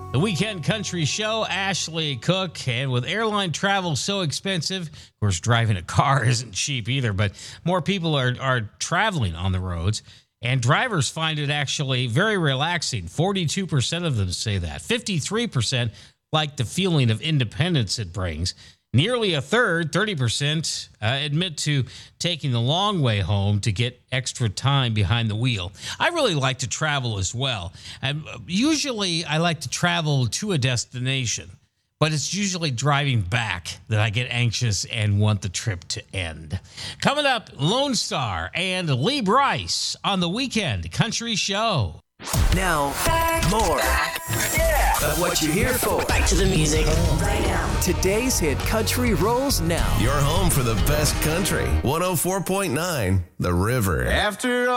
The Weekend Country Show, Ashley Cook. And with airline travel so expensive, of course, driving a car isn't cheap either, but more people are traveling on the roads. And drivers find it actually very relaxing. 42% of them say that. 53% like the feeling of independence it brings. Nearly a third, 30%, admit to taking the long way home to get extra time behind the wheel. I really like to travel as well. And usually I like to travel to a destination, but it's usually driving back that I get anxious and want the trip to end. Coming up, Lone Star and Lee Brice on the Weekend Country Show. Now, more of what you're here for. Back to the music right now. Today's hit country rolls now. Your home for the best country. 104.9 The River. After